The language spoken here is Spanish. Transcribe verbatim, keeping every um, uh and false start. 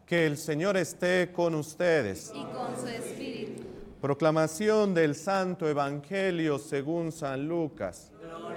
Que el Señor esté con ustedes. Y con su espíritu. Proclamación del Santo Evangelio según San Lucas. Gloria